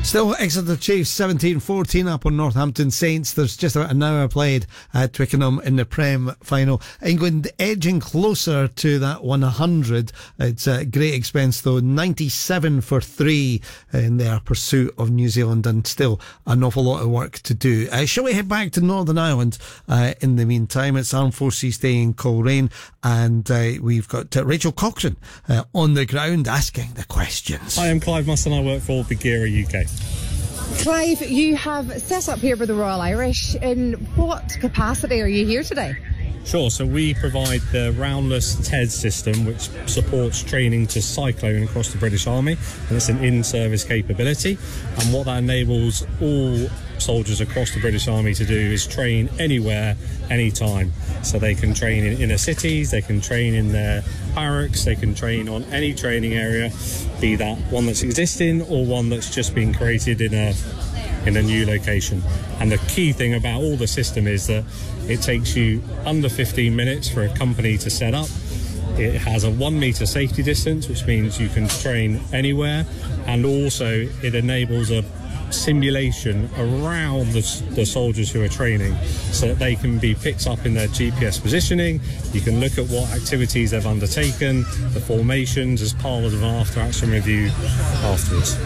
Still Exeter Chiefs 17-14 up on Northampton Saints. There's just about an hour played at Twickenham in the Prem final. England edging closer to that 100. It's a great expense though. 97 for 3 in their pursuit of New Zealand, and still an awful lot of work to do. Shall we head back to Northern Ireland in the meantime? It's Armed Forces Day in Coleraine, and we've got Rachel Cochran on the ground asking the questions. Hi, I'm Clive Musson. I work for Bagheera UK. Clive, you have set up here with the Royal Irish. In what capacity are you here today? Sure, so we provide the roundless TED system, which supports training to cyclone across the British Army, and it's an in-service capability. And what that enables all soldiers across the British Army to do is train anywhere, anytime. So they can train in inner cities, they can train in their barracks, they can train on any training area, be that one that's existing or one that's just been created in a new location. And the key thing about all the system is that it takes you under 15 minutes for a company to set up. It has a 1 metre safety distance, which means you can train anywhere, and also it enables a simulation around the soldiers who are training, so that they can be picked up in their GPS positioning. You can look at what activities they've undertaken, the formations, as part of an after-action review afterwards.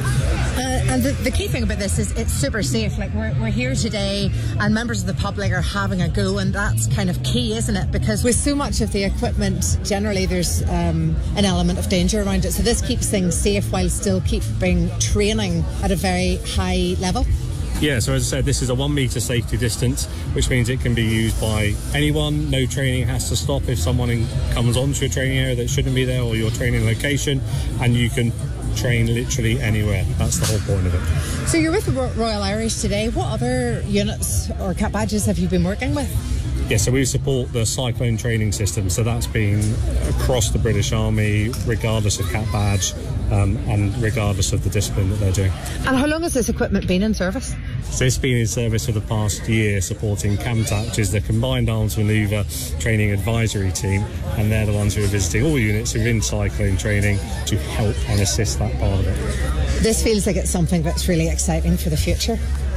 And the key thing about this is it's super safe. Like we're here today and members of the public are having a go, and that's kind of key, isn't it? Because with so much of the equipment, generally there's an element of danger around it. So this keeps things safe while still keeping training at a very high level. Yeah, so as I said, this is a 1 metre safety distance, which means it can be used by anyone. No training has to stop if someone comes onto a training area that shouldn't be there, or your training location, and you can train literally anywhere. That's the whole point of it. So you're with the Royal Irish today. What other units or cap badges have you been working with? Yeah, so we support the Cyclone training system, so that's been across the British Army, regardless of cap badge, and regardless of the discipline that they're doing. And how long has this equipment been in service? So it's been in service for the past year, supporting CAMTAC, which is the Combined Arms Manoeuvre Training Advisory Team, and they're the ones who are visiting all units who are in cyclone training to help and assist that part of it. This feels like it's something that's really exciting for the future.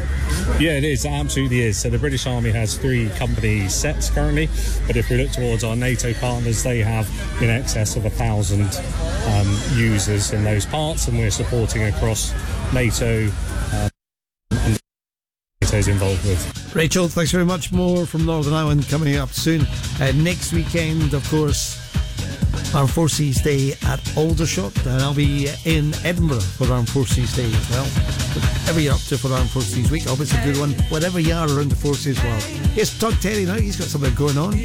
Yeah, it is. It absolutely is. So the British Army has 3 company sets currently, but if we look towards our NATO partners, they have in excess of 1,000 users in those parts, and we're supporting across NATO and NATO's involved with. Rachel, thanks very much. More from Northern Ireland coming up soon. Next weekend, of course, Armed Forces Day at Aldershot, and I'll be in Edinburgh for Armed Forces Day as well. Whatever you're up to for Armed Forces Week, I hope it's a good one, wherever you are around the forces world. Here's Todd Terry now, he's got something going on.